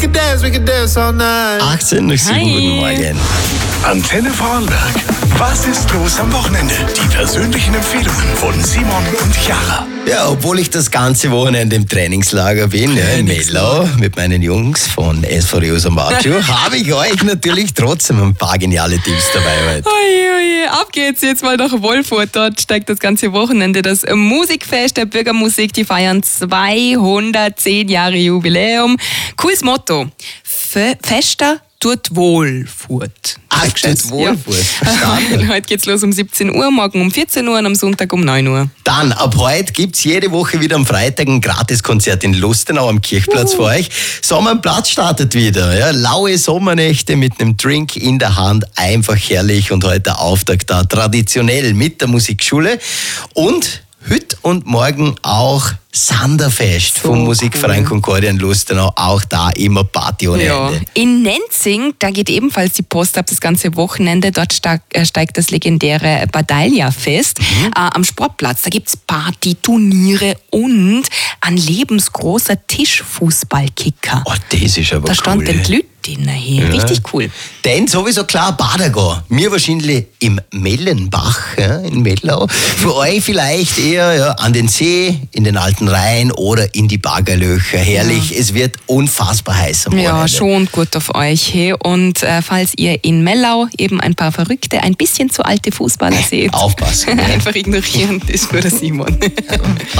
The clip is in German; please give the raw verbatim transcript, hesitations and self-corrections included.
can dance, we can dance all night. achtzehn nach sieben, Hi. guten Morgen. Antenne Vorarlberg. Was ist los am Wochenende? Die persönlichen Empfehlungen von Simon und Chiara. Ja, obwohl ich das ganze Wochenende im Trainingslager bin, ja, in Mellau, mit meinen Jungs von S V Rio Sambaggio, habe ich euch natürlich trotzdem ein paar geniale Tipps dabei heute. Oje, oje, ab geht's jetzt mal nach Wolfurt. Dort steigt das ganze Wochenende das Musikfest der Bürgermusik. Die feiern zweihundertzehn Jahre Jubiläum. Cooles Motto. F- Fester tut Wohlfurt. Ach, tut Wohlfurt. Verstanden. Heute geht's los um siebzehn Uhr, morgen um vierzehn Uhr und am Sonntag um neun Uhr. Dann, ab heute gibt's jede Woche wieder am Freitag ein Gratiskonzert in Lustenau am Kirchplatz für euch. Sommerplatz startet wieder. Ja. Laue Sommernächte mit einem Drink in der Hand. Einfach herrlich. Und heute der Auftakt da traditionell mit der Musikschule. Und heute und morgen auch Sanderfest So vom Musikverein cool. Concordia in Lustenau. Auch da immer Party ohne Ja. Ende. In Nenzing, da geht ebenfalls die Post ab das ganze Wochenende. Dort steigt, äh, steigt das legendäre Badalia-Fest. Mhm. Äh, am Sportplatz, da gibt's Party, Turniere und ein lebensgroßer Tischfußballkicker. Oh, das ist aber Da stand cool. den Glütten hier. Ja. Richtig cool. Denn sowieso klar Badergau. Mir wahrscheinlich im Mellenbach, ja, in Mellau. Für euch vielleicht eher ja, an den See, in den alten Rhein oder in die Baggerlöcher. Herrlich, es wird unfassbar heiß am Ja, Wochenende. schon gut auf euch. Hey. Und äh, falls ihr in Mellau eben ein paar verrückte, ein bisschen zu alte Fußballer seht, Aufpassen. einfach ignorieren, das ist nur der Simon.